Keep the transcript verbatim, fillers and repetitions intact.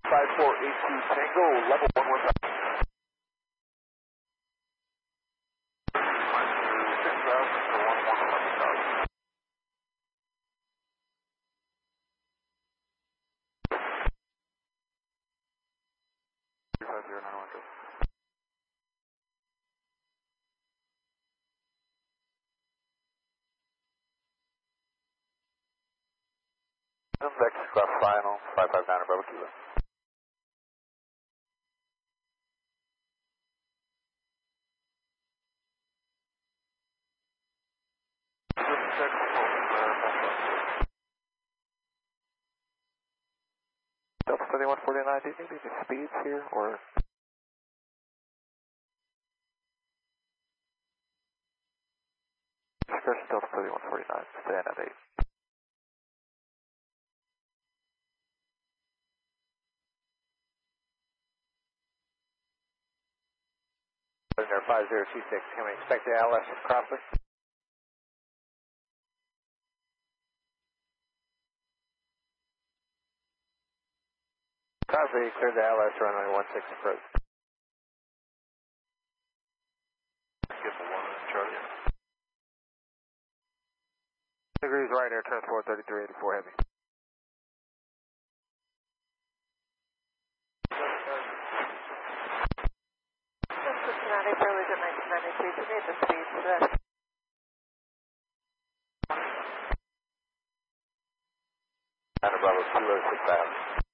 five four eight two Tango, level one one five. six thousand to one one eleven thousand. three five zero nine one two. Vex Cross Final, five five nine Bravo Kilo. Delta thirty-one forty-nine, do you need any speeds here, or? Discretion Delta thirty-one forty-nine, stay in at eight. five zero two six, can we expect the L S from Cropper? Copy, clear the L S runway one six approach. Get the one in Charlie. Degrees right air, transport thirty-three eighty-four heavy. Cincinnati, Burlington nineteen ninety-three, to meet the speed set. Bravo, Kilo six thousand.